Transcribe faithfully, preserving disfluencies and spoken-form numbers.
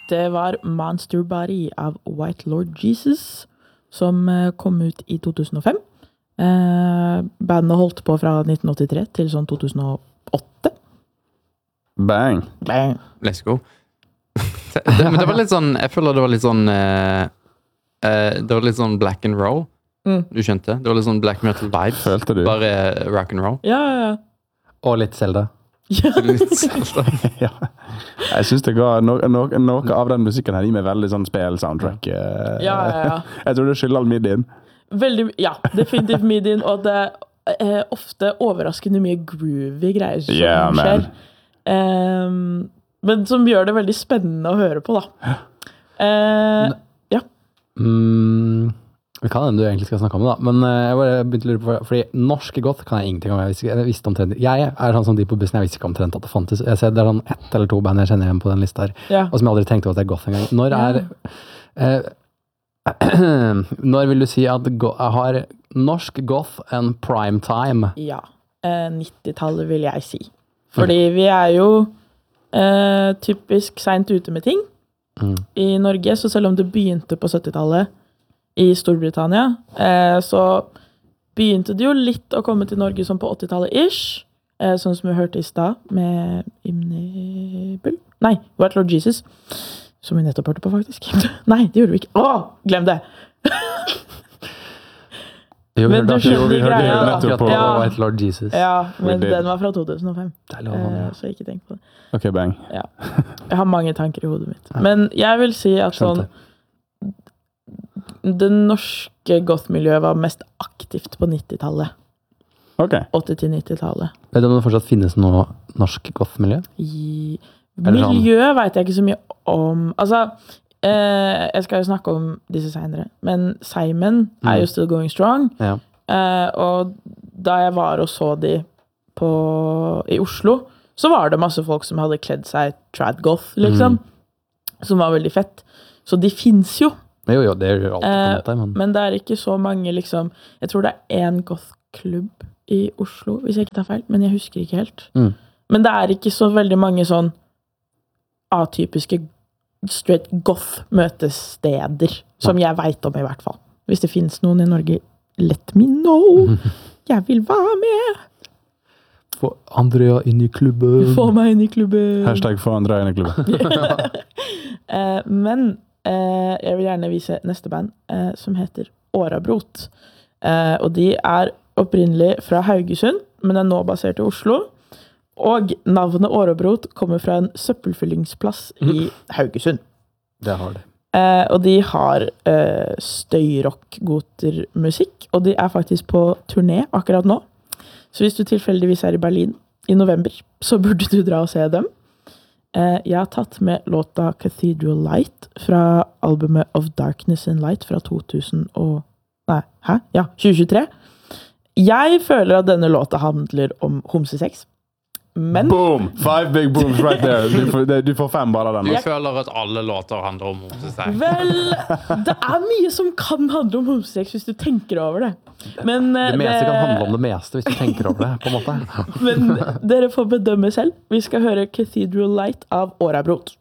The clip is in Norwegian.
Det var Monster Body av White Lord Jesus, som kom ut i to tusen og fem. Eh, bandet holdt på fra nitten åttitre til sånn to tusen og åtte. Bang. Bang. Let's go. det, men det var litt sånn, jeg føler det var litt sånn, uh, uh, det var litt sånn black and roll. Mm. Du skjønte? Det var litt sånn black metal vibe. Følte du? Bare rock and roll. Ja, ja, ja. Og litt Zelda. Ja. ja. Jeg synes det ga no, no, noe av den musikken her i meg veldig sånn spel-soundtrack. Ja, ja, ja. Jeg tror det skylder all midien. Veldig, ja, definitivt midien, og det er ofte overraskende mye groovy greier som yeah, skjer. Um, men som gjør det veldig spennende å høre på, da. Uh, ja. Mm. Vi kan hende du egentlig skal snakke om det, da. Men uh, jeg bare begynte å lure på, fordi norsk goth kan jeg ingenting om. Jeg visste, jeg visste omtrent, jeg er sånn som de på bussen, jeg visste ikke omtrent at det fantes. Jeg ser det er sånn ett eller to band jeg kjenner igjen på den lista her, ja. Og som jeg aldri tenkte at det er goth engang. Når er, uh, når vil du si at go- jeg har norsk goth en prime time? Ja, uh, nittitallet vil jeg si. Fordi okay. vi er jo uh, typisk sent ute med ting mm. i Norge, så selv om det begynte på syttitallet, i Storbritannia, eh, så begynte det jo litt å komme til Norge som på åttitallet-ish, eh, sånn som vi hørte i stad, med Imnebel? Nei, White Lord Jesus, som vi nettopp hørte på, faktisk. Nei, det gjorde vi ikke. Åh, glem det! Jo, vi men du skjønner greia. Akkurat på ja. White Lord Jesus. Ja, men den var fra to tusen og fem. Lov, ja. eh, så ikke tenk på det. Ok, bang. Ja. Jeg har mange tanker i hodet mitt. Men jeg vil si at sånn, det norske goth-miljøet var mest aktivt på nittitallet. Ok. åtti til nittitallet. Vet du om det fortsatt finnes noe norsk goth-miljø? I miljø vet jeg ikke så mye om. Altså, eh, jeg skal jo snakke om disse senere, men Simon mm. er jo still going strong. Ja. Eh, og da jeg var og så de på, i Oslo, så var det masse folk som hadde kledd seg trad goth, liksom. Mm. Som var veldig fett. Så de finnes jo. Jo, jo, det er jo alltid på en måte, men... men det er ikke så mange, liksom... Jeg tror det er en goth-klubb i Oslo, hvis jeg ikke tar feil, men jeg husker ikke helt. Mm. Men det er ikke så veldig mange sånn atypiske straight goth-møtesteder, som jeg vet om i hvert fall. Hvis det finnes noen i Norge, let me know! Jeg vil være med! Få Andrea inn i klubben! Få meg inn i klubben! Hashtag få Andrea inn i klubben. uh, men... Uh, jeg vil gjerne vise neste band, uh, som heter Årabrot. Uh, og de er opprinnelig fra Haugesund, men er nå basert i Oslo. Og navnet Årabrot kommer fra en søppelfyllingsplass mm. i Haugesund. Det har de. Uh, og de har uh, støyrock-goter-musikk, og de er faktisk på turné akkurat nå. Så hvis du tilfeldigvis er i Berlin i november, så burde du dra og se dem. Jeg har tatt med låta Cathedral Light fra albumet Of Darkness and Light fra to tusen og... Nei, hæ? Ja, tjue tjuetre. Jeg føler at denne låta handler om homsesex. Men... Boom! Five big booms right there. Du får, du får fem bare av den. Jeg føler at alle låter handler om homsesex. Vel, det er mye som kan handle om homsesex hvis du tenker over det. Men, det meste det... kan handle om det meste hvis du tenker over det, på en måte. Men dere får bedømme selv. Vi skal høre Cathedral Light av Årabrot.